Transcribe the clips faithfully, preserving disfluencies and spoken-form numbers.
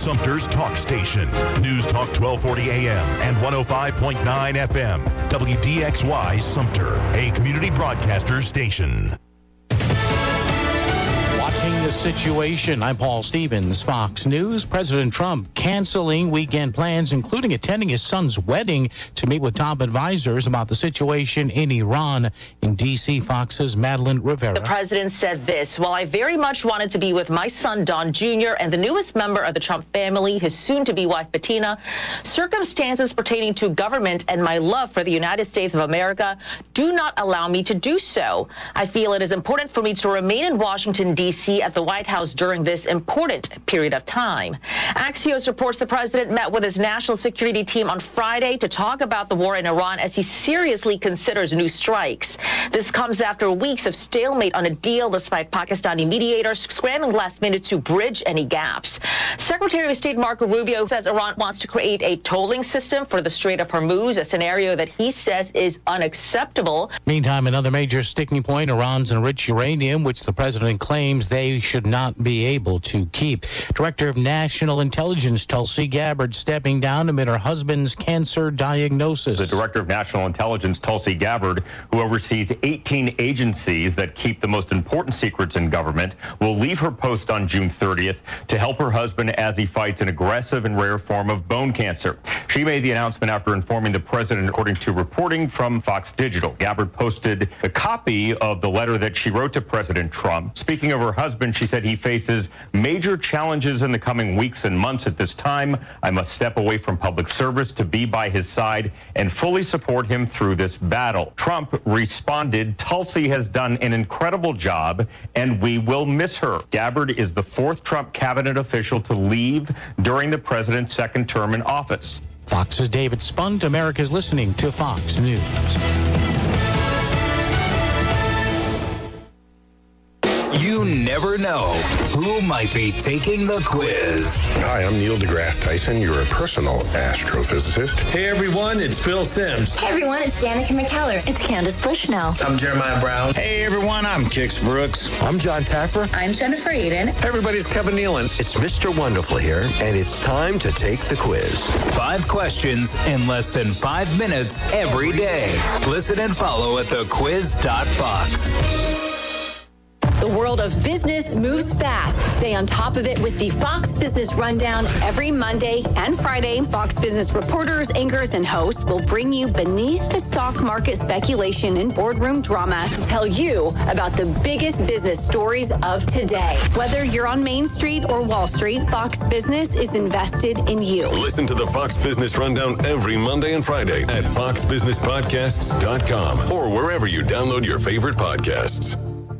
Sumter's talk station. News Talk twelve forty A M and one oh five point nine F M. W D X Y Sumter, a community broadcaster station. The situation. I'm Paul Stevens, Fox News. President Trump canceling weekend plans, including attending his son's wedding to meet with top advisors about the situation in Iran. In D C, Fox's Madeline Rivera. The president said this: while I very much wanted to be with my son, Don Junior, and the newest member of the Trump family, his soon-to-be wife, Bettina, circumstances pertaining to government and my love for the United States of America do not allow me to do so. I feel it is important for me to remain in Washington, D C at the White House during this important period of time. Axios reports the president met with his national security team on Friday to talk about the war in Iran as he seriously considers new strikes. This comes after weeks of stalemate on a deal despite Pakistani mediators scrambling last minute to bridge any gaps. Secretary of State Marco Rubio says Iran wants to create a tolling system for the Strait of Hormuz, a scenario that he says is unacceptable. Meantime, another major sticking point, Iran's enriched uranium, which the president claims they should not be able to keep. Director of National Intelligence Tulsi Gabbard stepping down amid her husband's cancer diagnosis. The Director of National Intelligence, Tulsi Gabbard, who oversees eighteen agencies that keep the most important secrets in government, will leave her post on June thirtieth to help her husband as he fights an aggressive and rare form of bone cancer. She made the announcement after informing the president, according to reporting from Fox Digital. Gabbard posted a copy of the letter that she wrote to President Trump. Speaking of her husband, she said he faces major challenges in the coming weeks and months. At this time, I must step away from public service to be by his side and fully support him through this battle. Trump responded, Tulsi has done an incredible job and we will miss her. Gabbard is the fourth Trump cabinet official to leave during the president's second term in office. Fox's David Spunt. America's listening to Fox News. You never know who might be taking the quiz. Hi, I'm Neil deGrasse Tyson, your personal astrophysicist. Hey everyone, it's Phil Sims. Hey everyone, it's Danica McKellar. It's Candace Bushnell. I'm Jeremiah Brown. Hey everyone, I'm Kix Brooks. I'm John Taffer. I'm Jennifer Aiden. Hey everybody, it's Kevin Nealon. It's Mister Wonderful here, and it's time to take the quiz. Five questions in less than five minutes every day. Listen and follow at the quiz dot fox. The world of business moves fast. Stay on top of it with the Fox Business Rundown every Monday and Friday. Fox Business reporters, anchors, and hosts will bring you beneath the stock market speculation and boardroom drama to tell you about the biggest business stories of today. Whether you're on Main Street or Wall Street, Fox Business is invested in you. Listen to the Fox Business Rundown every Monday and Friday at fox business podcasts dot com or wherever you download your favorite podcasts.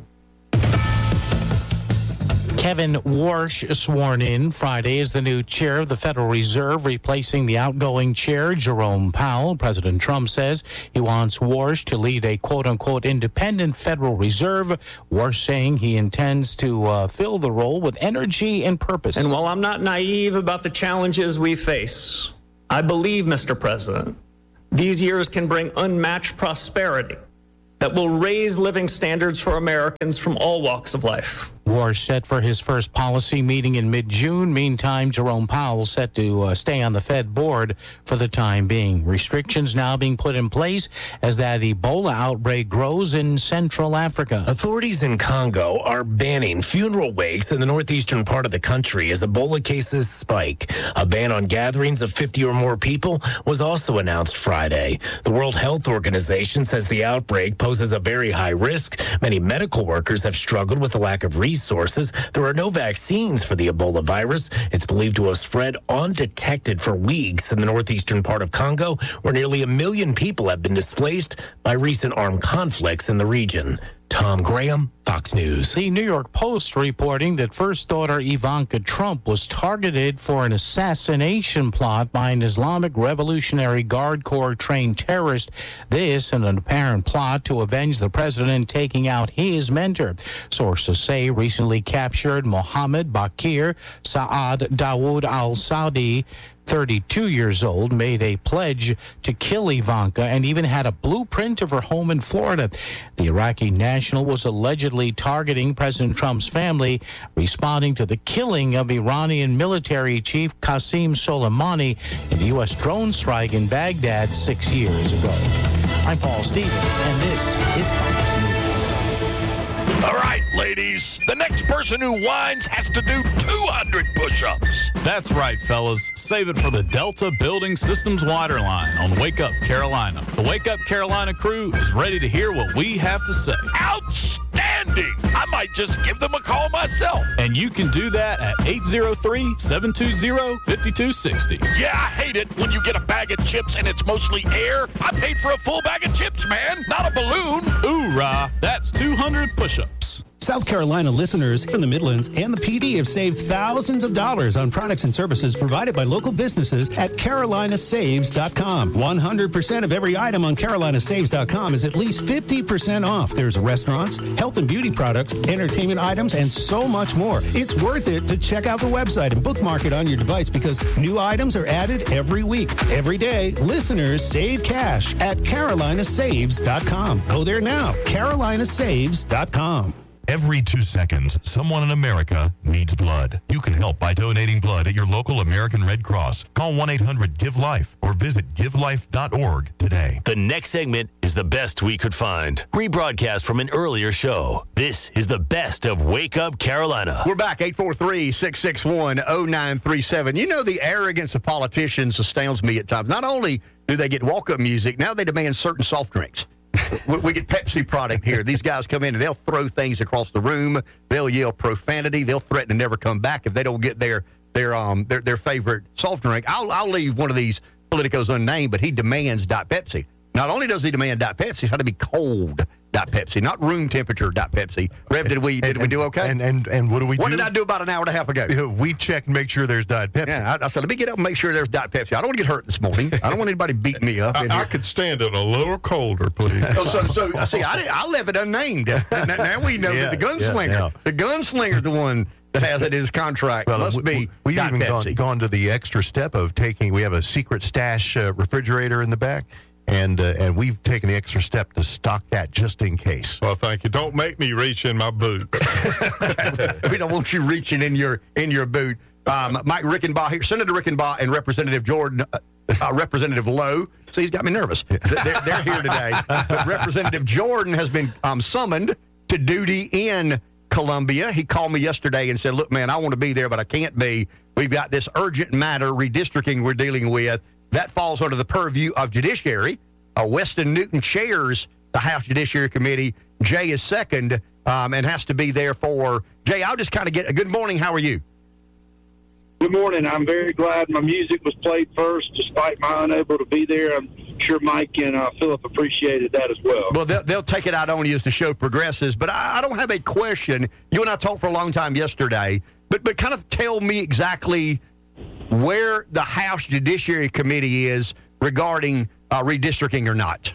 Kevin Warsh sworn in Friday as the new chair of the Federal Reserve, replacing the outgoing chair, Jerome Powell. President Trump says he wants Warsh to lead a quote-unquote independent Federal Reserve. Warsh saying he intends to uh, fill the role with energy and purpose. And while I'm not naive about the challenges we face, I believe, Mister President, these years can bring unmatched prosperity that will raise living standards for Americans from all walks of life. Warsh set for his first policy meeting in mid-June. Meantime, Jerome Powell set to uh, stay on the Fed board for the time being. Restrictions now being put in place as that Ebola outbreak grows in Central Africa. Authorities in Congo are banning funeral wakes in the northeastern part of the country as Ebola cases spike. A ban on gatherings of fifty or more people was also announced Friday. The World Health Organization says the outbreak poses a very high risk. Many medical workers have struggled with the lack of resources. Resources. There are no vaccines for the Ebola virus. It's believed to have spread undetected for weeks in the northeastern part of Congo, where nearly a million people have been displaced by recent armed conflicts in the region. Tom Graham, Fox News. The New York Post reporting that first daughter Ivanka Trump was targeted for an assassination plot by an Islamic Revolutionary Guard Corps trained terrorist. This in an apparent plot to avenge the president taking out his mentor. Sources say recently captured Mohammed Bakir Saad Dawood al-Saudi, thirty-two years old, made a pledge to kill Ivanka and even had a blueprint of her home in Florida. The Iraqi national was allegedly reportedly targeting President Trump's family, responding to the killing of Iranian military chief Qasem Soleimani in the U S drone strike in Baghdad six years ago. I'm Paul Stevens, and this is Fox News. All right, ladies, the next person who whines has to do two hundred push-ups. That's right, fellas. Save it for the Delta Building Systems Waterline on Wake Up Carolina. The Wake Up Carolina crew is ready to hear what we have to say. Outstanding! I might just give them a call myself. And you can do that at eight oh three, seven two zero, five two six oh. Yeah, I hate it when you get a bag of chips and it's mostly air. I paid for a full bag of chips, man, not a balloon. Hoorah! That's two hundred push-ups. South Carolina listeners from the Midlands and the P D have saved thousands of dollars on products and services provided by local businesses at carolina saves dot com. one hundred percent of every item on carolina saves dot com is at least fifty percent off. There's restaurants, health and beauty products, entertainment items, and so much more. It's worth it to check out the website and bookmark it on your device because new items are added every week. Every day, listeners save cash at carolina saves dot com. Go there now, carolina saves dot com. Every two seconds, someone in America needs blood. You can help by donating blood at your local American Red Cross. Call one eight hundred give life or visit give life dot org today. The next segment is the best we could find. Rebroadcast from an earlier show. This is the best of Wake Up Carolina. We're back, eight four three, six six one, zero nine three seven. You know, the arrogance of politicians astounds me at times. Not only do they get walk-up music, now they demand certain soft drinks. We get Pepsi product here. These guys come in and they'll throw things across the room. They'll yell profanity. They'll threaten to never come back if they don't get their their um their, their favorite soft drink. I'll I'll leave one of these politicos unnamed, but he demands Diet Pepsi. Not only does he demand Diet Pepsi, it's got to be cold Diet Pepsi, not room temperature Diet Pepsi. Rev, did we did and, we do okay? And and and what do we what do? What did I do about an hour and a half ago? We check and make sure there's Diet Pepsi. Yeah, I, I said, let me get up and make sure there's Diet Pepsi. I don't want to get hurt this morning. I don't want anybody beating me up. I, in here. I could stand it a little colder, please. Oh, so, so see, I, I left it unnamed. Now, now we know yeah, that the gunslinger, yeah, yeah. the gunslinger's the one that has it in his contract. Well, must we, be We've Diet even Pepsi. gone, gone to the extra step of taking, we have a secret stash uh, refrigerator in the back. And uh, and we've taken the extra step to stock that just in case. Well, thank you. Don't make me reach in my boot. We don't want you reaching in your in your boot. Um, Mike Rickenbaugh here, Senator Rickenbaugh and Representative Jordan, uh, uh, Representative Lowe. See, he's got me nervous. They're, they're here today. But Representative Jordan has been um, summoned to duty in Columbia. He called me yesterday and said, look, man, I want to be there, but I can't be. We've got this urgent matter, redistricting we're dealing with. That falls under the purview of Judiciary. Uh, Weston Newton chairs the House Judiciary Committee. Jay is second um, and has to be there for. Jay, I'll just kind of get a good morning. How are you? Good morning. I'm very glad my music was played first, despite my unable to be there. I'm sure Mike and uh, Philip appreciated that as well. Well, they'll, they'll take it out on you as the show progresses. But I, I don't have a question. You and I talked for a long time yesterday, but but kind of tell me exactly where the House Judiciary Committee is regarding uh, redistricting or not.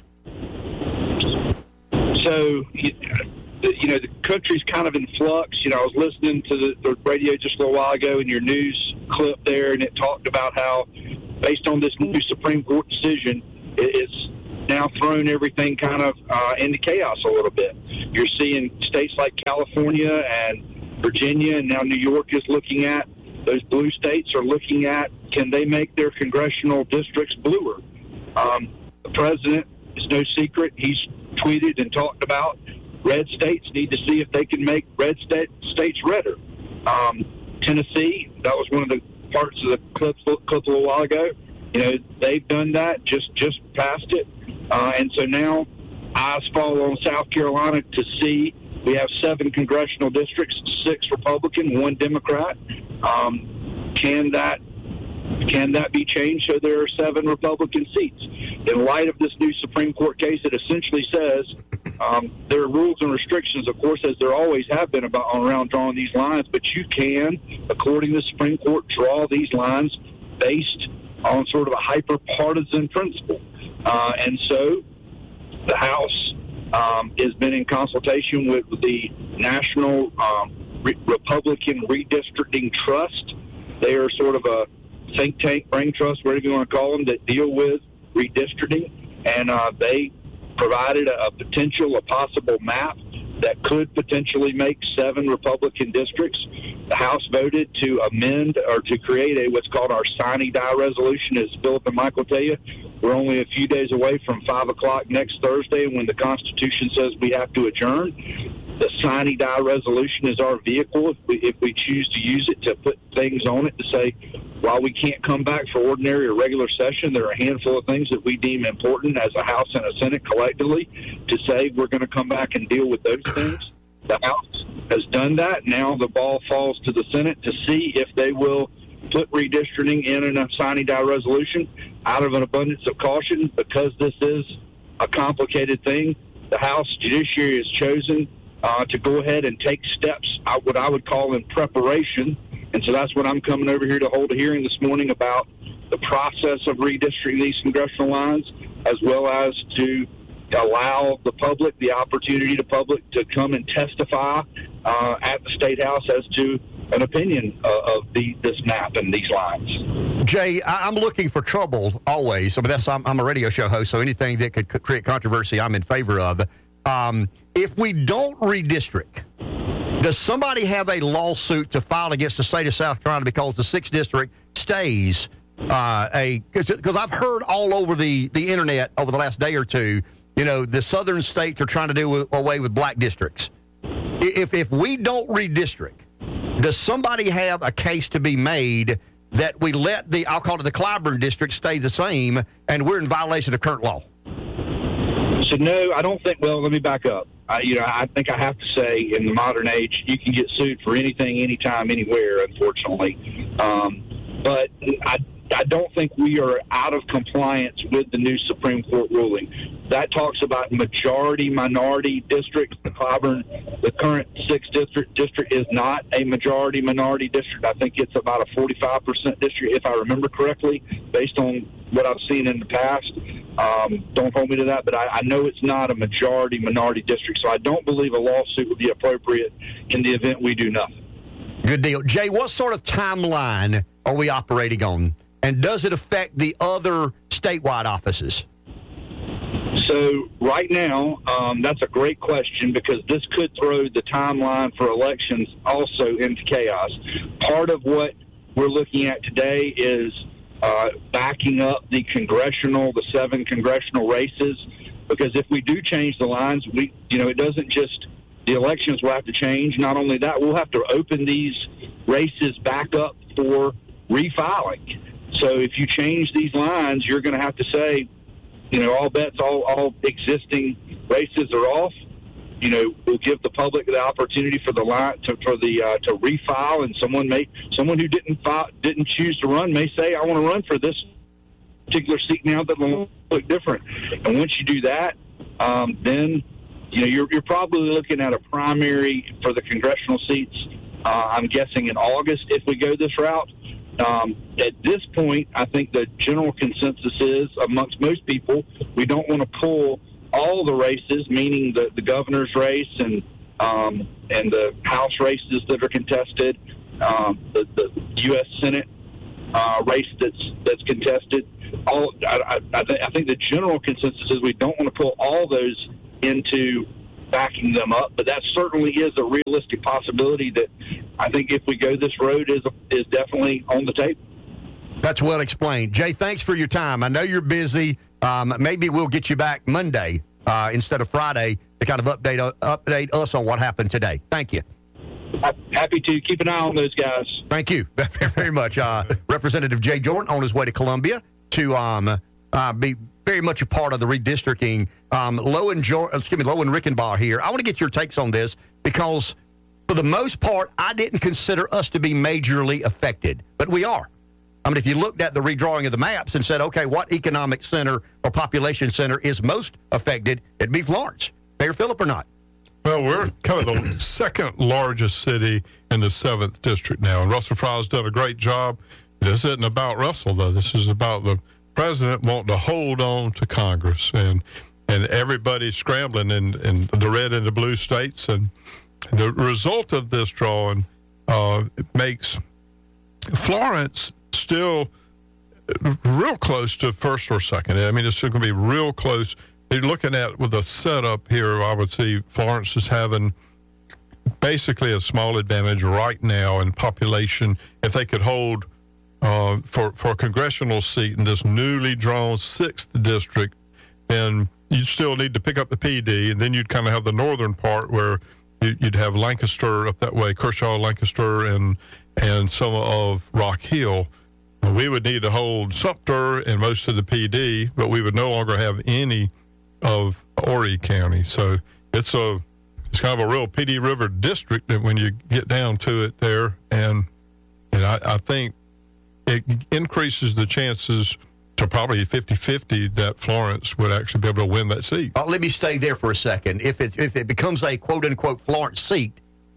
So, you, you know, the country's kind of in flux. You know, I was listening to the, the radio just a little while ago in your news clip there, and it talked about how, based on this new Supreme Court decision, it, it's now thrown everything kind of uh, into chaos a little bit. You're seeing states like California and Virginia, and now New York is looking at, those blue states are looking at, can they make their congressional districts bluer? Um, the president, it's no secret, he's tweeted and talked about red states need to see if they can make red state, states redder. Um, Tennessee, that was one of the parts of the clip, clip a little while ago. You know, they've done that, just, just passed it. Uh, and so now eyes fall on South Carolina to see. We have seven congressional districts, six Republican, one Democrat. Um, can that can that be changed so there are seven Republican seats? In light of this new Supreme Court case, it essentially says um, there are rules and restrictions, of course, as there always have been about around drawing these lines, but you can, according to the Supreme Court, draw these lines based on sort of a hyper-partisan principle. Uh, and so the House um, has been in consultation with the National um, Re- Republican Redistricting Trust. They are sort of a think tank, brain trust, whatever you want to call them, that deal with redistricting. And uh, they provided a, a potential, a possible map that could potentially make seven Republican districts. The House voted to amend or to create a what's called our sine die resolution, as Philip and Mike will tell you. We're only a few days away from five o'clock next Thursday when the Constitution says we have to adjourn. The sine die resolution is our vehicle if we, if we choose to use it to put things on it to say, while we can't come back for ordinary or regular session, there are a handful of things that we deem important as a House and a Senate collectively to say we're going to come back and deal with those things. The House has done that. Now the ball falls to the Senate to see if they will put redistricting in a sine die resolution. Out of an abundance of caution, because this is a complicated thing, the House Judiciary has chosen uh, to go ahead and take steps, uh, what I would call in preparation. And so that's what I'm coming over here to hold a hearing this morning about the process of redistricting these congressional lines, as well as to allow the public the opportunity to public to come and testify uh, at the State House as to an opinion uh, of the, this map and these lines. Jay, I, I'm looking for trouble always. I mean, that's I'm, I'm a radio show host, so anything that could c- create controversy, I'm in favor of. Um, if we don't redistrict, does somebody have a lawsuit to file against the state of South Carolina because the sixth district stays uh, a? Because I've heard all over the, the internet over the last day or two, you know, the southern states are trying to do away with black districts. If if we don't redistrict, does somebody have a case to be made that we let the, I'll call it the Clyburn district, stay the same, and we're in violation of current law? So, no, I don't think, well, let me back up. I, you know, I think I have to say in the modern age, you can get sued for anything, anytime, anywhere, unfortunately. Um, but I, I don't think we are out of compliance with the new Supreme Court ruling. That talks about majority-minority districts. The Clyburn, the current sixth district district is not a majority-minority district. I think it's about a forty-five percent district, if I remember correctly, based on what I've seen in the past. Um, don't hold me to that, but I, I know it's not a majority-minority district, so I don't believe a lawsuit would be appropriate in the event we do nothing. Good deal. Jay, what sort of timeline are we operating on, and does it affect the other statewide offices? So right now, um, that's a great question, because this could throw the timeline for elections also into chaos. Part of what we're looking at today is uh, backing up the congressional, the seven congressional races, because if we do change the lines, we, you know, it doesn't just, the elections will have to change. Not only that, we'll have to open these races back up for refiling. So if you change these lines, you're going to have to say, you know, all bets, all, all existing races are off. You know, we'll give the public the opportunity for the line to for the uh, to refile, and someone may someone who didn't file, didn't choose to run may say, I want to run for this particular seat now that will look different. And once you do that, um, then you know you're you're probably looking at a primary for the congressional seats. Uh, I'm guessing in August if we go this route. Um, at this point, I think the general consensus is amongst most people, we don't want to pull all the races, meaning the, the governor's race and um, and the House races that are contested, um, the, the U S Senate uh, race that's that's contested. All I, I, th- I think the general consensus is we don't want to pull all those into backing them up, but that certainly is a realistic possibility that I think if we go this road is is definitely on the table. That's well explained. Jay, thanks for your time. I know you're busy. Um, maybe we'll get you back Monday uh, instead of Friday to kind of update uh, update us on what happened today. Thank you. Happy to. Keep an eye on those guys. Thank you very much. Uh, Representative Jay Jordan on his way to Columbia to um, uh, be very much a part of the redistricting. Um, Lowen, jo- excuse me, Lowen Rickenbaugh here. I want to get your takes on this because, for the most part, I didn't consider us to be majorly affected, but we are. I mean, if you looked at the redrawing of the maps and said, okay, what economic center or population center is most affected, it'd be Florence. Mayor Phillip or not? Well, we're kind of the second largest city in the seventh district now, and Russell Fry's done a great job. This isn't about Russell, though. This is about the president wanting to hold on to Congress, and and everybody's scrambling in, in the red and the blue states. And the result of this drawing uh, makes Florence still real close to first or second. I mean, it's going to be real close you're looking at with a setup here, I would see Florence is having basically a small advantage right now in population. If they could hold uh, for, for a congressional seat in this newly drawn sixth district, then you'd still need to pick up the P D, and then you'd kind of have the northern part where you'd have Lancaster up that way, Kershaw, Lancaster, and and some of Rock Hill. We would need to hold Sumter and most of the P D, but we would no longer have any of Horry County. So it's a it's kind of a real P D River district when you get down to it there, and and I, I think it increases the chances to probably fifty-fifty that Florence would actually be able to win that seat. Uh, let me stay there for a second. If it if it becomes a quote unquote Florence seat,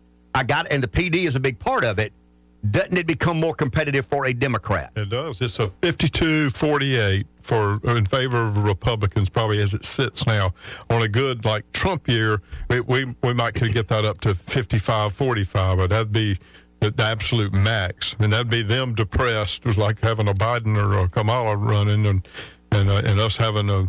I got and the P D is a big part of it. Doesn't it become more competitive for a Democrat? It does. It's a fifty-two forty-eight for in favor of Republicans, probably as it sits now. On a good like Trump year, we we, we might could get that up to fifty-five forty-five, but that'd be the, the absolute max. And that'd be them depressed. It was like having a Biden or a Kamala running, and and uh, and us having a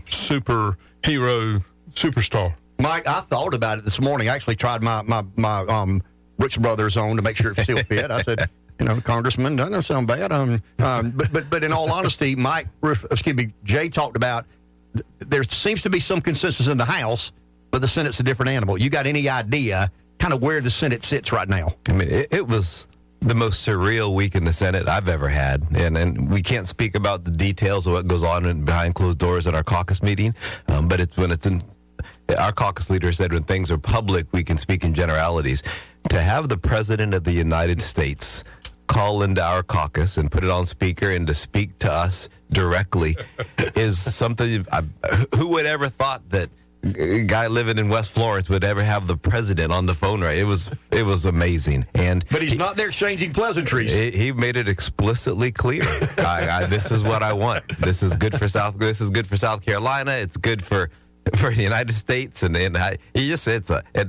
superhero superstar. Mike, I thought about it this morning. I actually tried my my my um Brooks Brothers on to make sure it still fit. I said, you know, Congressman, doesn't sound bad. Um, um, but, but but in all honesty, Mike, excuse me, Jay talked about th- there seems to be some consensus in the House, but the Senate's a different animal. You got any idea kind of where the Senate sits right now? I mean, it, it was the most surreal week in the Senate I've ever had. And and we can't speak about the details of what goes on in, behind closed doors at our caucus meeting, um, but it's when it's in, our caucus leader said when things are public, we can speak in generalities. To have the President of the United States call into our caucus and put it on speaker and to speak to us directly is something. I, who would ever thought that a guy living in West Florence would ever have the president on the phone? Right? It was it was amazing. And but he's he, not there exchanging pleasantries. He, he made it explicitly clear. I, I, this is what I want. This is good for South. This is good for South Carolina. It's good for. For the United States, and, and I, he just said, uh, and,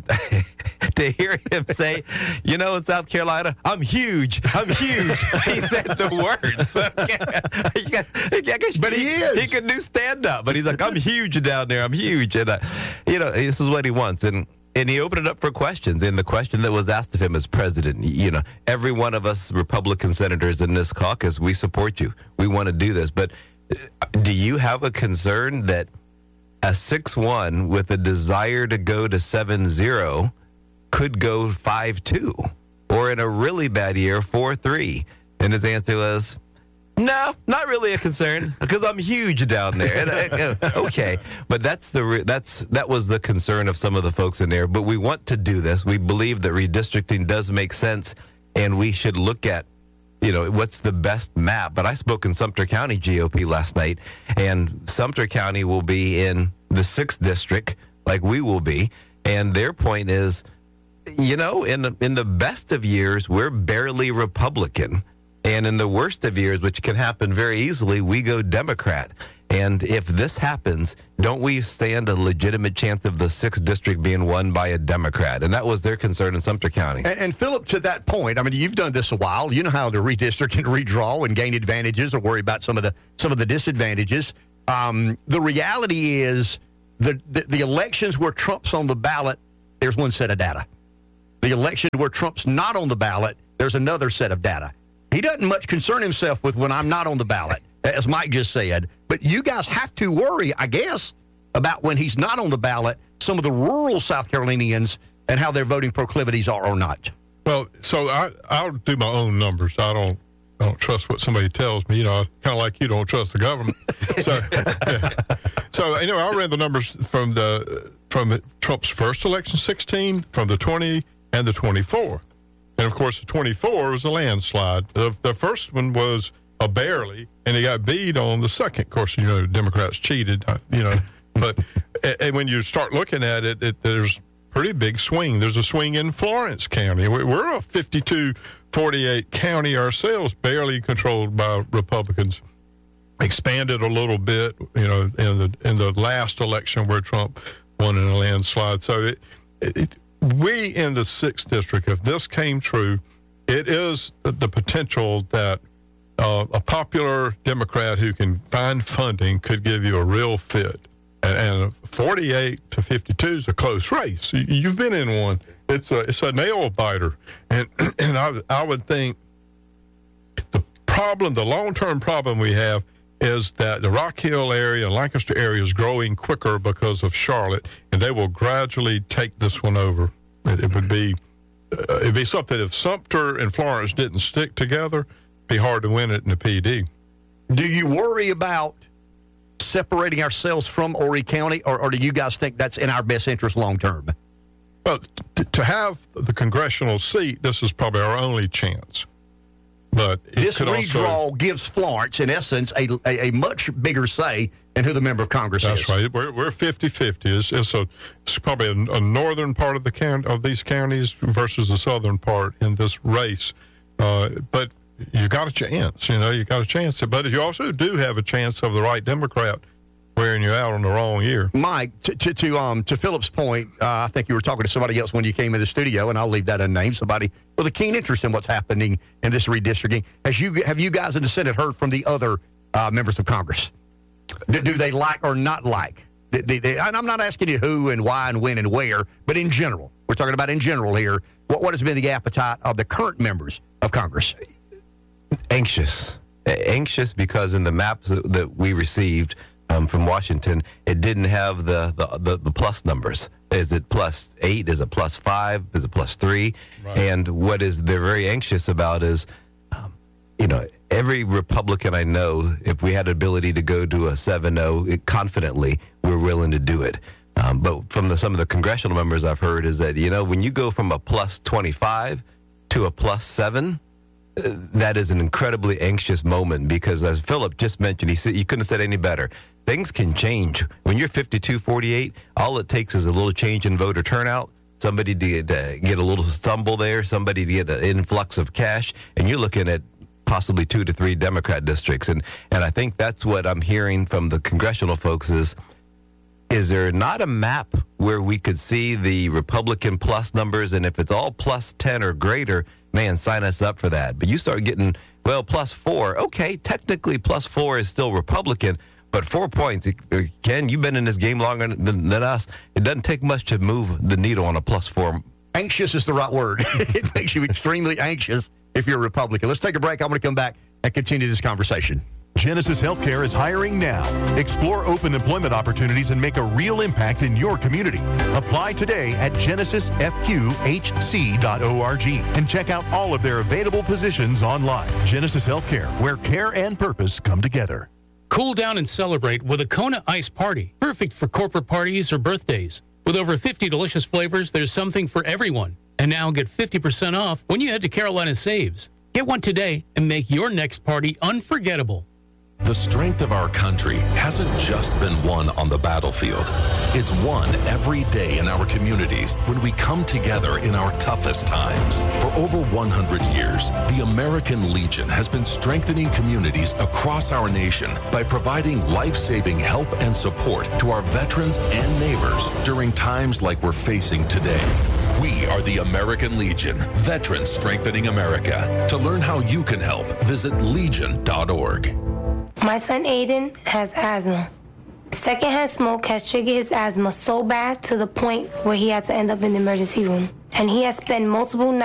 to hear him say, you know, in South Carolina, I'm huge, I'm huge. He said the words. But he is. He could do stand-up, but he's like, I'm huge down there, I'm huge. And, uh, you know, this is what he wants. And and he opened it up for questions. And the question that was asked of him as president, you know, every one of us Republican senators in this caucus, we support you. We want to do this. But do you have a concern that a six one with a desire to go to seven zero could go five two, or in a really bad year, four three? And his answer was, no, not really a concern, because I'm huge down there. And, uh, okay, but that's the that's that was the concern of some of the folks in there. But we want to do this. We believe that redistricting does make sense, and we should look at, you know, what's the best map. But I spoke in Sumter County G O P last night, and Sumter County will be in the sixth district, like we will be. And their point is, you know, in the, in the best of years, we're barely Republican. And in the worst of years, which can happen very easily, we go Democrat. And if this happens, don't we stand a legitimate chance of the sixth district being won by a Democrat? And that was their concern in Sumter County. And, and Philip, to that point, I mean, you've done this a while. You know how to redistrict and redraw and gain advantages or worry about some of the some of the disadvantages. Um, the reality is the, the the elections where Trump's on the ballot, there's one set of data. The election where Trump's not on the ballot, there's another set of data. He doesn't much concern himself with when I'm not on the ballot, as Mike just said. But you guys have to worry, I guess, about when he's not on the ballot, some of the rural South Carolinians and how their voting proclivities are or not. Well, so I, I'll do my own numbers. I don't I don't trust what somebody tells me. You know, kind of like you don't trust the government. So, yeah. so you know, I ran the numbers from the from Trump's first election, sixteen, from the twenty and the twenty-four. And, of course, the twenty-four was a landslide. The, the first one was a barely, and he got beat on the second. Of course, you know, Democrats cheated, you know. But and when you start looking at it, it there's pretty big swing. There's a swing in Florence County. We're a fifty-two forty-eight county ourselves, barely controlled by Republicans. Expanded a little bit, you know, in the in the last election where Trump won in a landslide. So it, it, it we in the sixth district, if this came true, it is the potential that uh, a popular Democrat who can find funding could give you a real fit. And, and forty-eight to fifty-two is a close race. You, you've been in one. It's a it's a nail biter, and and I I would think the problem, the long term problem we have is that the Rock Hill area and Lancaster area is growing quicker because of Charlotte, and they will gradually take this one over. It, it would be uh, it'd be something if Sumter and Florence didn't stick together, it'd be hard to win it in the P D. Do you worry about separating ourselves from Horry County, or, or do you guys think that's in our best interest long term? Well, t- to have the congressional seat, this is probably our only chance. But it this could redraw also, gives Florence, in essence, a, a, a much bigger say in who the member of Congress that's is. That's right. We're we're fifty-fifty. It's, it's a it's probably a, a northern part of the count of these counties versus the southern part in this race. Uh, but you got a chance. You know, you got a chance. But you also do have a chance of the right Democrat wearing you out on the wrong year. Mike, to to, to um to Philip's point, uh, I think you were talking to somebody else when you came in the studio, and I'll leave that unnamed. Somebody with a keen interest in what's happening in this redistricting. Has you have you guys in the Senate heard from the other uh, members of Congress? Do, do they like or not like? They, they, they, and I'm not asking you who and why and when and where, but in general, we're talking about in general here. What what has been the appetite of the current members of Congress? Anxious, anxious because in the maps that, that we received. Um, from Washington, it didn't have the, the, the, the plus numbers. Is it plus eight? Is it plus five? Is it plus three? Right. And what is they're very anxious about is, um, you know, every Republican I know, if we had the ability to go to a seven oh confidently, we're willing to do it. Um, but from the, some of the congressional members I've heard is that, you know, when you go from a plus twenty-five to a plus seven, uh, that is an incredibly anxious moment because, as Philip just mentioned, he said, you couldn't have said any better. Things can change. When you're fifty-two forty-eight, all it takes is a little change in voter turnout, somebody to get, uh, get a little stumble there, somebody to get an influx of cash, and you're looking at possibly two to three Democrat districts. And, and I think that's what I'm hearing from the congressional folks is, is there not a map where we could see the Republican plus numbers, and if it's all plus ten or greater, man, sign us up for that. But you start getting, well, plus four. Okay, technically plus four is still Republican, but four points, Ken, you've been in this game longer than, than us. It doesn't take much to move the needle on a plus four. Anxious is the right word. It makes you extremely anxious if you're a Republican. Let's take a break. I'm going to come back and continue this conversation. Genesis Healthcare is hiring now. Explore open employment opportunities and make a real impact in your community. Apply today at genesis f q h c dot org and check out all of their available positions online. Genesis Healthcare, where care and purpose come together. Cool down and celebrate with a Kona Ice Party, perfect for corporate parties or birthdays. With over fifty delicious flavors, there's something for everyone. And now get fifty percent off when you head to Carolina Saves. Get one today and make your next party unforgettable. The strength of our country hasn't just been won on the battlefield. It's won every day in our communities when we come together in our toughest times. For over one hundred years, the American Legion has been strengthening communities across our nation by providing life-saving help and support to our veterans and neighbors during times like we're facing today. We are the American Legion, Veterans Strengthening America. To learn how you can help, visit legion dot org. My son Aiden has asthma. Secondhand smoke has triggered his asthma so bad to the point where he had to end up in the emergency room. And he has spent multiple nights